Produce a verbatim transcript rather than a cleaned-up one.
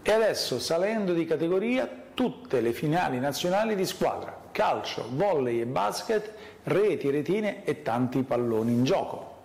E adesso, salendo di categoria, tutte le finali nazionali di squadra, calcio, volley e basket, reti, retine e tanti palloni in gioco.